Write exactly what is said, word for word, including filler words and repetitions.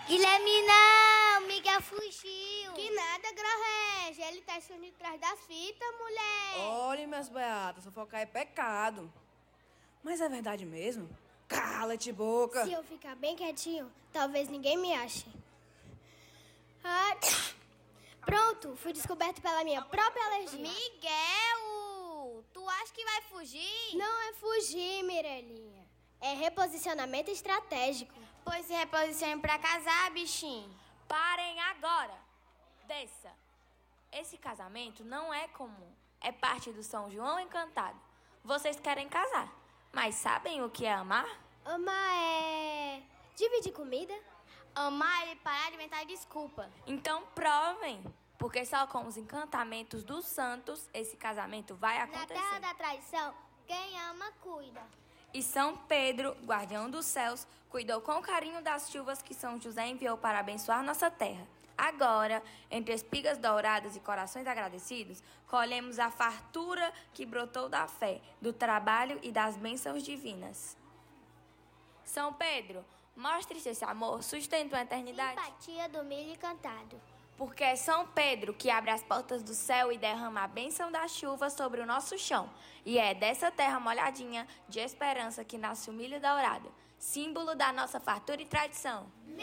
Guilherme não, Miguel fugiu. Que nada, Grau-Regi, ele tá escondido atrás das fitas, mulher. Olha, minhas beatas, fofocar é pecado. Mas é verdade mesmo? Cala-te, boca. Se eu ficar bem quietinho, talvez ninguém me ache. Ah, pronto, fui descoberto pela minha própria alergia. Miguel, tu acha que vai fugir? Não é fugir, Mirelinha. É reposicionamento estratégico. Pois se reposicione pra casar, bichinho. Parem agora. Desça. Esse casamento não é comum. É parte do São João Encantado. Vocês querem casar, mas sabem o que é amar? Amar é... dividir comida? Amar é parar de inventar desculpa. Então provem, porque só com os encantamentos dos santos esse casamento vai Na acontecer. terra da traição, quem ama, cuida. E São Pedro, guardião dos céus, cuidou com carinho das chuvas que São José enviou para abençoar nossa terra. Agora, entre espigas douradas e corações agradecidos, colhemos a fartura que brotou da fé, do trabalho e das bênçãos divinas. São Pedro, mostre-se esse amor, sustento a eternidade. Simpatia do milho cantado. Porque é São Pedro que abre as portas do céu e derrama a bênção da chuva sobre o nosso chão. E é dessa terra molhadinha de esperança que nasce o milho dourado, símbolo da nossa fartura e tradição.